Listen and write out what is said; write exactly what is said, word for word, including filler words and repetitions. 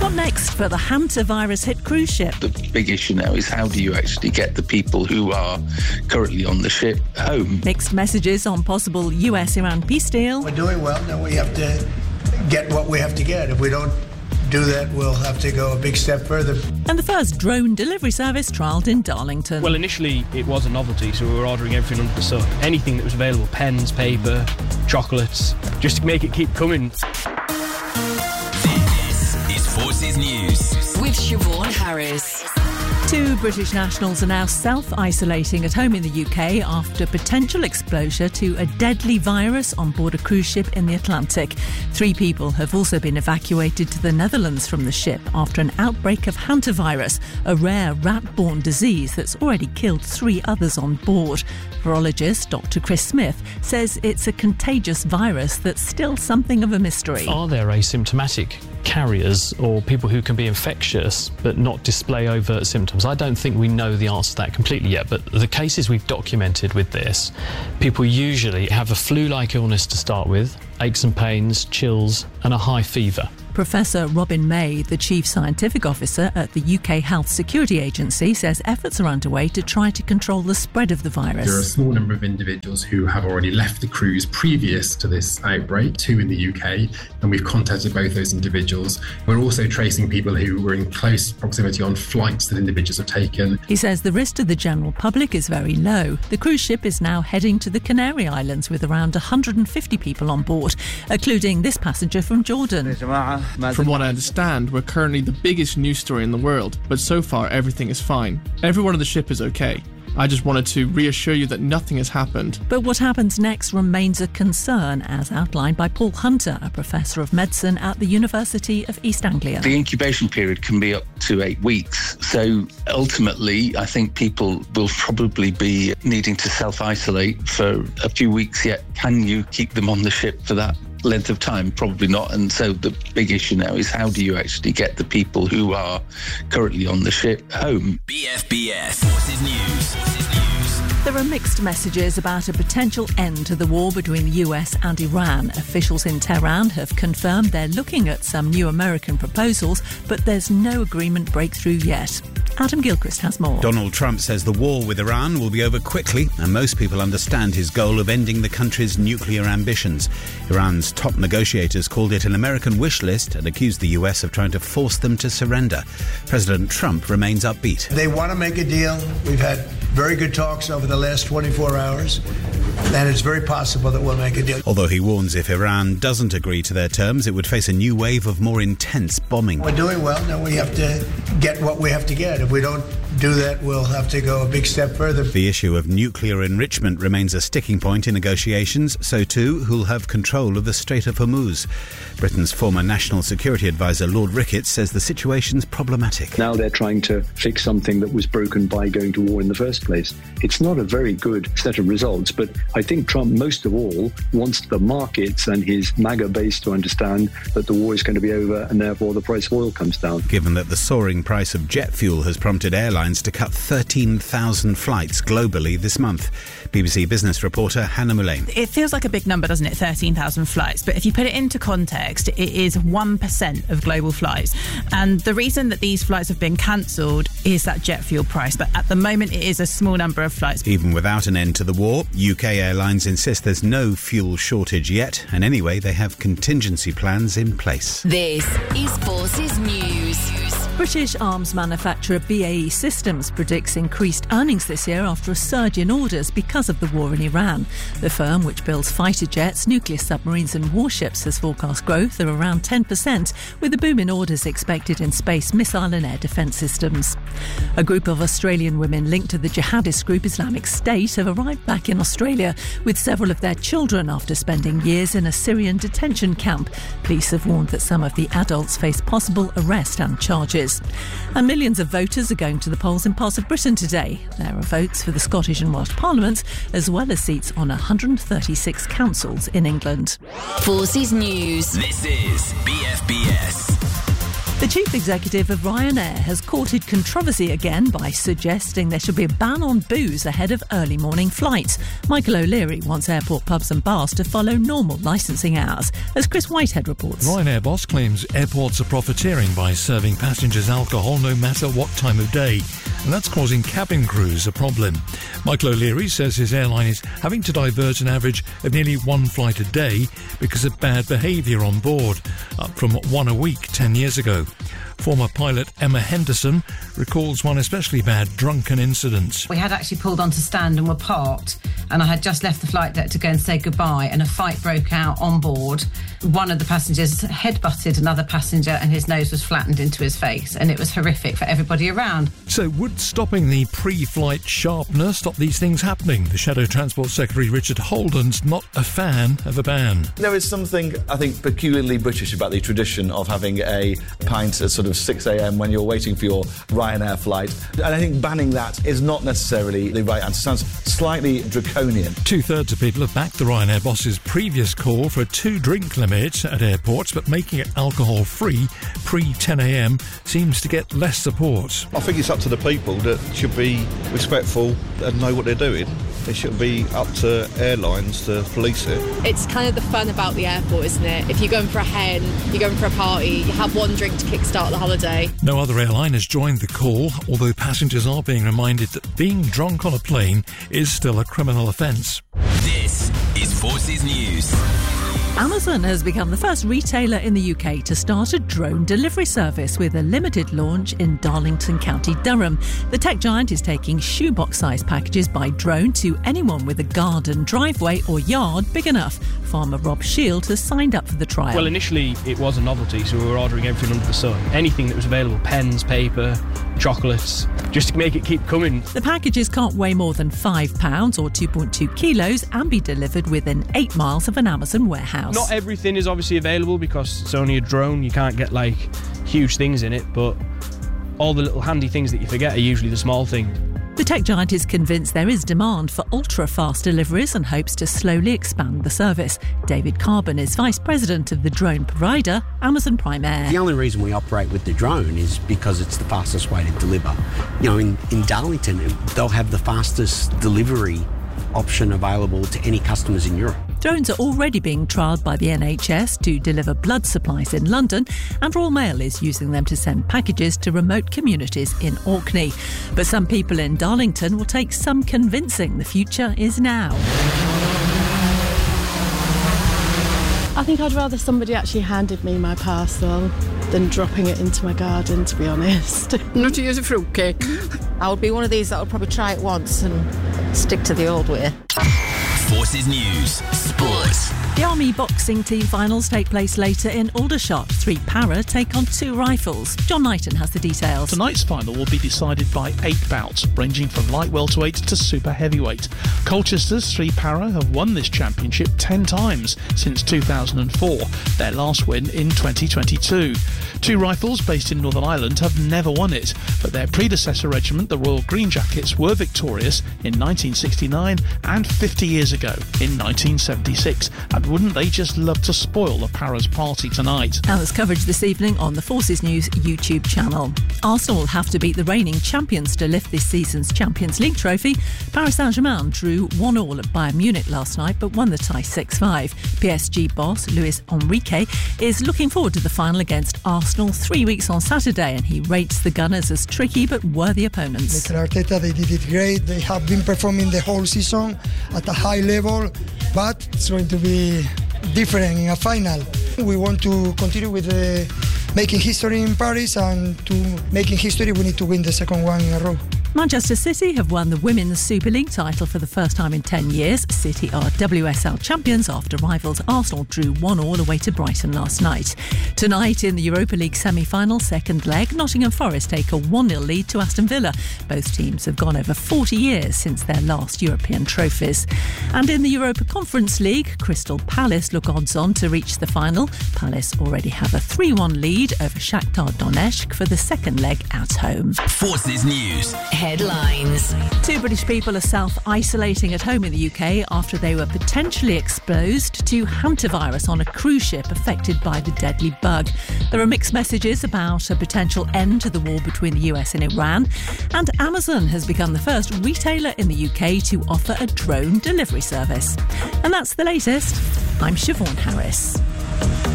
What next for the hantavirus-hit cruise ship? The big issue now is how do you actually get the people who are currently on the ship home? Mixed messages on possible U S Iran peace deal. We're doing well. Now we have to get what we have to get. If we don't do that, we'll have to go a big step further. And the first drone delivery service trialled in Darlington. Well, initially it was a novelty, so we were ordering everything under the sun. Anything that was available, pens, paper, chocolates, just to make it keep coming. This is Forces News with Siobhan Harris. Two British nationals are now self-isolating at home in the U K after potential exposure to a deadly virus on board a cruise ship in the Atlantic. Three people have also been evacuated to the Netherlands from the ship after an outbreak of hantavirus, a rare rat-borne disease that's already killed three others on board. Virologist Doctor Chris Smith says it's a contagious virus that's still something of a mystery. Are there asymptomatic carriers or people who can be infectious but not display overt symptoms? I don't think we know the answer to that completely yet, but the cases we've documented with this, people usually have a flu-like illness to start with, aches and pains, chills and a high fever. Professor Robin May, the Chief Scientific Officer at the U K Health Security Agency, says efforts are underway to try to control the spread of the virus. There are a small number of individuals who have already left the cruise previous to this outbreak, two in the U K, and we've contacted both those individuals. We're also tracing people who were in close proximity on flights that individuals have taken. He says the risk to the general public is very low. The cruise ship is now heading to the Canary Islands with around one hundred fifty people on board, including this passenger from Jordan. From what I understand, we're currently the biggest news story in the world, but so far everything is fine. Everyone on the ship is okay. I just wanted to reassure you that nothing has happened. But what happens next remains a concern, as outlined by Paul Hunter, a professor of medicine at the University of East Anglia. The incubation period can be up to eight weeks. So ultimately, I think people will probably be needing to self-isolate for a few weeks yet. Can you keep them on the ship for that length of time? Probably not. And so the big issue now is how do you actually get the people who are currently on the ship home? B F B S Forces News. There are mixed messages about a potential end to the war between the U S and Iran. Officials in Tehran have confirmed they're looking at some new American proposals, but there's no agreement breakthrough yet. Adam Gilchrist has more. Donald Trump says the war with Iran will be over quickly, and most people understand his goal of ending the country's nuclear ambitions. Iran's top negotiators called it an American wish list and accused the U S of trying to force them to surrender. President Trump remains upbeat. They want to make a deal. We've had very good talks over the last twenty-four hours, and it's very possible that we'll make a deal. Although he warns if Iran doesn't agree to their terms, it would face a new wave of more intense bombing. We're doing well. Now we have to get what we have to get. If we don't do that, we'll have to go a big step further. The issue of nuclear enrichment remains a sticking point in negotiations. So too, who'll have control of the Strait of Hormuz. Britain's former National Security Advisor Lord Ricketts says the situation's problematic. Now they're trying to fix something that was broken by going to war in the first place. It's not a very good set of results, but I think Trump, most of all, wants the markets and his MAGA base to understand that the war is going to be over and therefore the price of oil comes down. Given that the soaring price of jet fuel has prompted airlines to cut thirteen thousand flights globally this month. B B C Business reporter Hannah Mullane. It feels like a big number, doesn't it? thirteen thousand flights. But if you put it into context, it is one percent of global flights. And the reason that these flights have been cancelled is that jet fuel price. But at the moment, it is a small number of flights. Even without an end to the war, U K airlines insist there's no fuel shortage yet. And anyway, they have contingency plans in place. This is Forces News. British arms manufacturer B A E Systems predicts increased earnings this year after a surge in orders because of the war in Iran. The firm, which builds fighter jets, nuclear submarines and warships, has forecast growth of around ten percent, with a boom in orders expected in space, missile and air defence systems. A group of Australian women linked to the jihadist group Islamic State have arrived back in Australia with several of their children after spending years in a Syrian detention camp. Police have warned that some of the adults face possible arrest and charges. And millions of voters are going to the polls in parts of Britain today. There are votes for the Scottish and Welsh Parliaments, as well as seats on one hundred thirty-six councils in England. Forces News. This is B F B S. The chief executive of Ryanair has courted controversy again by suggesting there should be a ban on booze ahead of early morning flights. Michael O'Leary wants airport pubs and bars to follow normal licensing hours, as Chris Whitehead reports. Ryanair boss claims airports are profiteering by serving passengers alcohol no matter what time of day, and that's causing cabin crews a problem. Michael O'Leary says his airline is having to divert an average of nearly one flight a day because of bad behaviour on board, up from one a week ten years ago. Former pilot Emma Henderson recalls one especially bad drunken incident. We had actually pulled onto stand and were parked, and I had just left the flight deck to go and say goodbye, and a fight broke out on board. One of the passengers headbutted another passenger and his nose was flattened into his face, and it was horrific for everybody around. So would stopping the pre-flight sharpness stop these things happening? The Shadow Transport Secretary Richard Holden's not a fan of a ban. There is something, I think, peculiarly British about the tradition of having a pint at sort of six a.m. when you're waiting for your Ryanair flight. And I think banning that is not necessarily the right answer. Sounds slightly draconian. Two-thirds of people have backed the Ryanair boss's previous call for a two-drink limit at airports, but making it alcohol-free pre-ten a.m. seems to get less support. I think it's up to the people that should be respectful and know what they're doing. It shouldn't be up to airlines to police it. It's kind of the fun about the airport, isn't it? If you're going for a hen, you're going for a party, you have one drink to kickstart the holiday. No other airline has joined the call, although passengers are being reminded that being drunk on a plane is still a criminal offence. This is Forces News. Amazon has become the first retailer in the U K to start a drone delivery service with a limited launch in Darlington, County Durham. The tech giant is taking shoebox-sized packages by drone to anyone with a garden, driveway or yard big enough. Farmer Rob Shield has signed up for the trial. Well, initially it was a novelty, so we were ordering everything under the sun. Anything that was available, pens, paper, chocolates, just to make it keep coming. The packages can't weigh more than five pounds or two point two kilos and be delivered within eight miles of an Amazon warehouse. Not everything is obviously available because it's only a drone. You can't get like huge things in it, but all the little handy things that you forget are usually the small things. The tech giant is convinced there is demand for ultra-fast deliveries and hopes to slowly expand the service. David Carbon is Vice President of the drone provider, Amazon Prime Air. The only reason we operate with the drone is because it's the fastest way to deliver. You know, in, in Darlington, they'll have the fastest delivery option available to any customers in Europe. Drones are already being trialled by the N H S to deliver blood supplies in London, and Royal Mail is using them to send packages to remote communities in Orkney. But some people in Darlington will take some convincing. The future is now. I think I'd rather somebody actually handed me my parcel than dropping it into my garden, to be honest. Not to use a fruitcake. I would be one of these that will probably try it once and stick to the old way. Forces News Sports. The Army boxing team finals take place later in Aldershot. Three para take on two rifles. John Knighton has the details. Tonight's final will be decided by eight bouts, ranging from light welterweight to super heavyweight. Colchester's three para have won this championship ten times since two thousand four, their last win in twenty twenty-two. Two rifles based in Northern Ireland have never won it, but their predecessor regiment, the Royal Green Jackets, were victorious in nineteen sixty-nine and fifty years ago in nineteen seventy-six. And wouldn't they just love to spoil the Paras party tonight? And there's coverage this evening on the Forces News YouTube channel. Arsenal will have to beat the reigning champions to lift this season's Champions League trophy. Paris Saint-Germain drew one all at Bayern Munich last night, but won the tie six five. P S G boss Luis Enrique is looking forward to the final against Arsenal three weeks on Saturday, and he rates the Gunners as tricky but worthy opponents. Mikel Arteta, they did it great. They have been performing the whole season at a high level, but it's going to be different in a final. We want to continue with the making history in Paris, and to making history we need to win the second one in a row. Manchester City have won the Women's Super League title for the first time in ten years. City are W S L champions after rivals Arsenal drew one all away to Brighton last night. Tonight in the Europa League semi-final second leg, Nottingham Forest take a one nil lead to Aston Villa. Both teams have gone over forty years since their last European trophies. And in the Europa Conference League, Crystal Palace look odds-on to reach the final. Palace already have a three one lead over Shakhtar Donetsk for the second leg at home. Forces News. headlines. Two British people are self-isolating at home in the U K after they were potentially exposed to hantavirus on a cruise ship affected by the deadly bug. There are mixed messages about a potential end to the war between the U S and Iran. And Amazon has become the first retailer in the U K to offer a drone delivery service. And that's the latest. I'm Siobhan Harris.